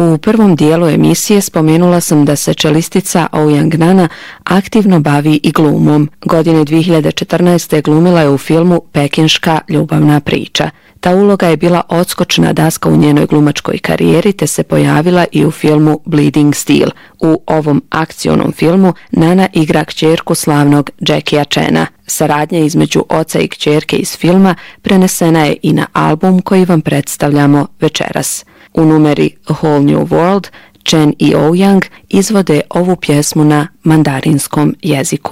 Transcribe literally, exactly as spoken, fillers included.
U prvom dijelu emisije spomenula sam da se čelistica Ouyang Nana aktivno bavi i glumom. Godine dvije hiljade četrnaeste. glumila je u filmu Pekinška ljubavna priča. Ta uloga je bila odskočna daska u njenoj glumačkoj karijeri te se pojavila i u filmu Bleeding Steel. U ovom akcionom filmu Nana igra kćerku slavnog Jackiea Chana. Saradnja između oca i kćerke iz filma prenesena je i na album koji vam predstavljamo večeras. U numeri A Whole New World Chen i Ouyang izvode ovu pjesmu na mandarinskom jeziku.